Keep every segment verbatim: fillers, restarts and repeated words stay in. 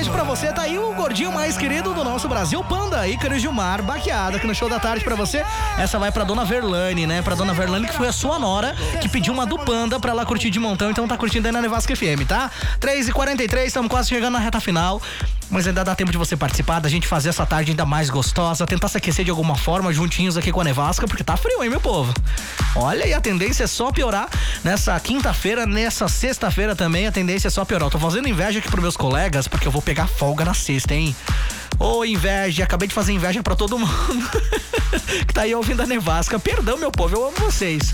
pra você. Tá aí o gordinho mais querido do nosso Brasil, Panda, Ícaro Gilmar, baqueado aqui no Show da Tarde pra você. Essa vai pra dona Verlane, né? Pra dona Verlane, que foi a sua nora, que pediu uma do Panda pra ela curtir de montão, então tá curtindo aí na Nevasca F M, tá? três e quarenta e três, estamos quase chegando na reta final, mas ainda dá tempo de você participar, da gente fazer essa tarde ainda mais gostosa, tentar se aquecer de alguma forma, juntinhos aqui com a Nevasca, porque tá frio, hein, meu povo? Olha, e a tendência é só piorar nessa quinta-feira, nessa sexta-feira também, a tendência é só piorar. Eu tô fazendo inveja aqui pros meus colegas, porque eu vou pegar folga na sexta, hein? Ô, inveja, acabei de fazer inveja pra todo mundo que tá aí ouvindo a Nevasca. Perdão, meu povo, eu amo vocês.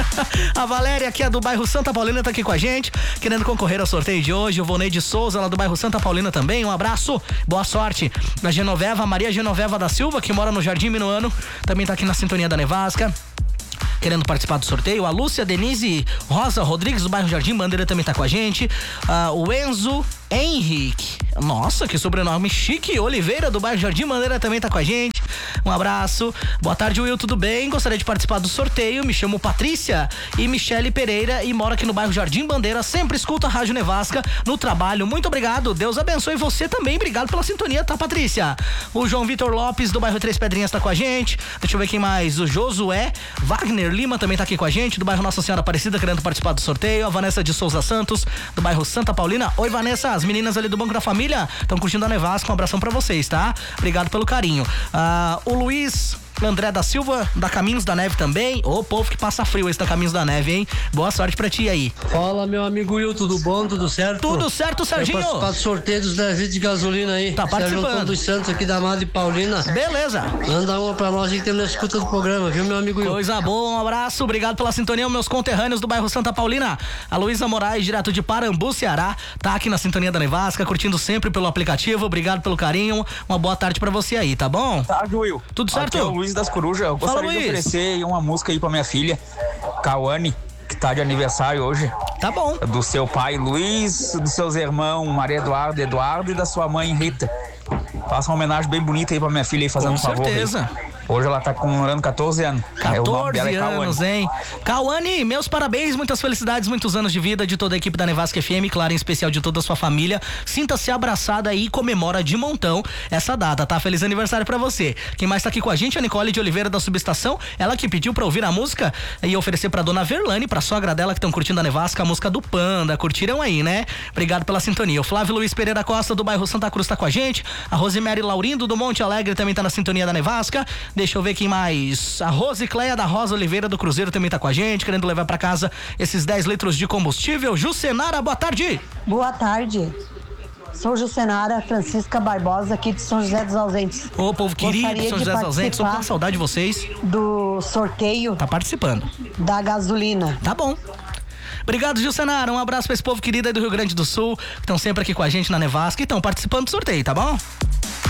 A Valéria, que é do bairro Santa Paulina, tá aqui com a gente, querendo concorrer ao sorteio de hoje. O Voneide Souza, lá do bairro Santa Paulina também, um abraço, boa sorte. A Genoveva, Maria Genoveva da Silva, que mora no Jardim Minuano, também tá aqui na sintonia da Nevasca, querendo participar do sorteio. A Lúcia Denise Rosa Rodrigues, do bairro Jardim Bandeira, também tá com a gente. Uh, o Enzo Henrique, nossa, que sobrenome chique, Oliveira, do bairro Jardim Bandeira, também tá com a gente. Um abraço. Boa tarde, Will, tudo bem? Gostaria de participar do sorteio. Me chamo Patrícia e Michele Pereira e moro aqui no bairro Jardim Bandeira. Sempre escuto a Rádio Nevasca no trabalho. Muito obrigado. Deus abençoe você também. Obrigado pela sintonia, tá, Patrícia? O João Vitor Lopes, do bairro Três Pedrinhas, tá com a gente. Deixa eu ver quem mais. O Josué Wagner Lima também tá aqui com a gente, do bairro Nossa Senhora Aparecida, querendo participar do sorteio. A Vanessa de Souza Santos, do bairro Santa Paulina. Oi, Vanessa, as meninas ali do Banco da Família estão curtindo a Nevasca. Um abração pra vocês, tá? Obrigado pelo carinho. Ah, o Luiz André da Silva, da Caminhos da Neve também. Ô, povo que passa frio esse da Caminhos da Neve, hein? Boa sorte pra ti aí. Fala, meu amigo Will, tudo bom? Tudo certo? Tudo certo, Serginho. Vai participar do sorteio dos dez litros de gasolina aí. Tá participando. Sérgio Antônio dos Santos aqui da Madre Paulina. Beleza. Manda uma pra nós aí que temos na escuta do programa, viu, meu amigo Will? Coisa boa, um abraço, obrigado pela sintonia, meus conterrâneos do bairro Santa Paulina. A Luísa Moraes, direto de Parambu, Ceará, tá aqui na sintonia da Nevasca, curtindo sempre pelo aplicativo. Obrigado pelo carinho. Uma boa tarde pra você aí, tá bom? Tá, Will. Tudo certo? Aqui é o Luiz das Corujas. Eu Fala, gostaria de Luiz. oferecer uma música aí pra minha filha, Cauane, que tá de aniversário hoje. Tá bom. Do seu pai Luiz, dos seus irmãos Maria Eduardo, Eduardo e da sua mãe Rita. Faça uma homenagem bem bonita aí pra minha filha aí, fazendo um favor. Com certeza. Aí. Hoje ela tá comemorando catorze anos. É, o nome dela é anos, hein? Cauane, meus parabéns, muitas felicidades, muitos anos de vida de toda a equipe da Nevasca F M, claro, em especial de toda a sua família. Sinta-se abraçada aí e comemora de montão essa data, tá? Feliz aniversário pra você. Quem mais tá aqui com a gente? A Nicole de Oliveira da Subestação, ela que pediu pra ouvir a música e oferecer pra dona Verlane, pra sogra dela que estão curtindo a Nevasca, a música do Panda. Curtiram aí, né? Obrigado pela sintonia. O Flávio Luiz Pereira Costa, do bairro Santa Cruz, tá com a gente. A Rosemary Laurindo, do Monte Alegre, também tá na sintonia da Nevasca. Deixa eu ver quem mais. A Rosicléia da Rosa Oliveira do Cruzeiro também tá com a gente, querendo levar pra casa esses dez litros de combustível. Jucenara, boa tarde. Boa tarde. Sou Jucenara Francisca Barbosa, aqui de São José dos Ausentes. Ô, povo querido de São José dos Ausentes, tô com saudade de vocês. Do sorteio. Tá participando. Da gasolina. Tá bom. Obrigado, Jucenara. Um abraço pra esse povo querido aí do Rio Grande do Sul, que estão sempre aqui com a gente na Nevasca e estão participando do sorteio, tá bom?